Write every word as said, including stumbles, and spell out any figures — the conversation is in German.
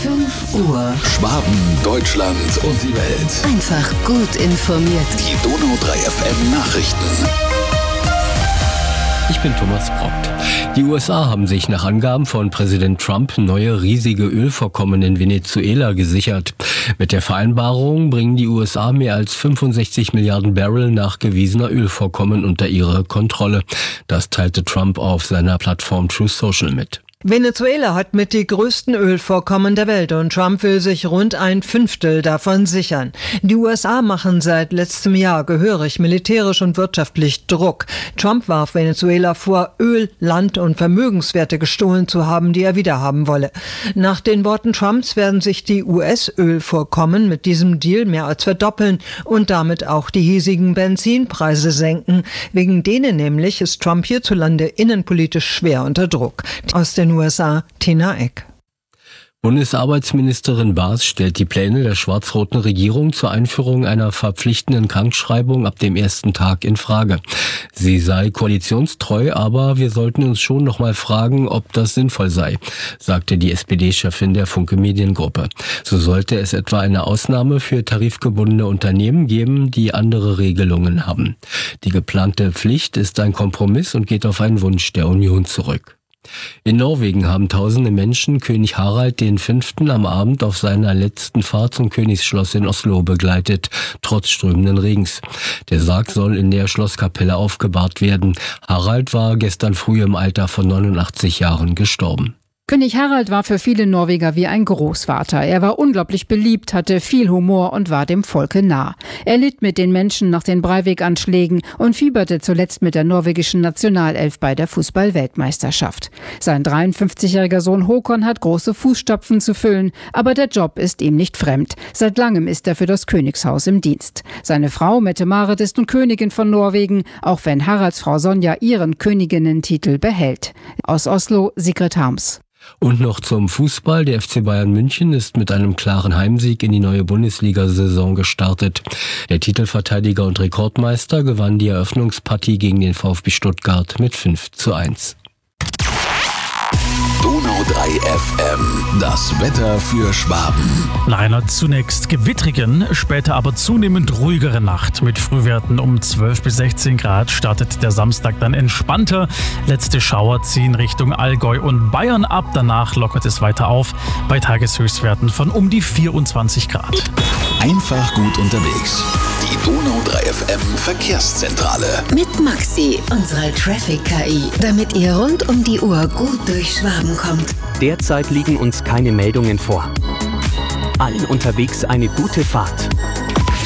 fünf Uhr. Schwaben, Deutschland und die Welt. Einfach gut informiert. Die Donau drei F M Nachrichten. Ich bin Thomas Brockt. Die U S A haben sich nach Angaben von Präsident Trump neue riesige Ölvorkommen in Venezuela gesichert. Mit der Vereinbarung bringen die U S A mehr als fünfundsechzig Milliarden Barrel nachgewiesener Ölvorkommen unter ihre Kontrolle. Das teilte Trump auf seiner Plattform Truth Social mit. Venezuela hat mit die größten Ölvorkommen der Welt und Trump will sich rund ein Fünftel davon sichern. Die U S A machen seit letztem Jahr gehörig militärisch und wirtschaftlich Druck. Trump warf Venezuela vor, Öl, Land und Vermögenswerte gestohlen zu haben, die er wiederhaben wolle. Nach den Worten Trumps werden sich die U S-Ölvorkommen mit diesem Deal mehr als verdoppeln und damit auch die hiesigen Benzinpreise senken. Wegen denen nämlich ist Trump hierzulande innenpolitisch schwer unter Druck. Aus den U S A, Tina Eck. Bundesarbeitsministerin Baas stellt die Pläne der schwarz-roten Regierung zur Einführung einer verpflichtenden Krankschreibung ab dem ersten Tag in Frage. Sie sei koalitionstreu, aber wir sollten uns schon noch mal fragen, ob das sinnvoll sei, sagte die S P D-Chefin der Funke Mediengruppe. So sollte es etwa eine Ausnahme für tarifgebundene Unternehmen geben, die andere Regelungen haben. Die geplante Pflicht ist ein Kompromiss und geht auf einen Wunsch der Union zurück. In Norwegen haben tausende Menschen König Harald den Fünften am Abend auf seiner letzten Fahrt zum Königsschloss in Oslo begleitet, trotz strömenden Regens. Der Sarg soll in der Schlosskapelle aufgebahrt werden. Harald war gestern früh im Alter von neunundachtzig Jahren gestorben. König Harald war für viele Norweger wie ein Großvater. Er war unglaublich beliebt, hatte viel Humor und war dem Volke nah. Er litt mit den Menschen nach den Breivik-Anschlägen und fieberte zuletzt mit der norwegischen Nationalelf bei der Fußball-Weltmeisterschaft. Sein dreiundfünfzigjähriger Sohn Håkon hat große Fußstapfen zu füllen, aber der Job ist ihm nicht fremd. Seit langem ist er für das Königshaus im Dienst. Seine Frau Mette-Marit ist nun Königin von Norwegen, auch wenn Haralds Frau Sonja ihren Königinnentitel behält. Aus Oslo, Sigrid Harms. Und noch zum Fußball. Der F C Bayern München ist mit einem klaren Heimsieg in die neue Bundesliga-Saison gestartet. Der Titelverteidiger und Rekordmeister gewann die Eröffnungspartie gegen den VfB Stuttgart mit fünf zu eins. Donau drei F M, das Wetter für Schwaben. Nach einer zunächst gewittrigen, später aber zunehmend ruhigeren Nacht mit Frühwerten um zwölf bis sechzehn Grad startet der Samstag dann entspannter. Letzte Schauer ziehen Richtung Allgäu und Bayern ab. Danach lockert es weiter auf bei Tageshöchstwerten von um die vierundzwanzig Grad. Einfach gut unterwegs. Die Donau drei F M Verkehrszentrale. Mit Maxi, unserer Traffic-K I, damit ihr rund um die Uhr gut durch Schwaben kommt. Derzeit liegen uns keine Meldungen vor. Allen unterwegs eine gute Fahrt.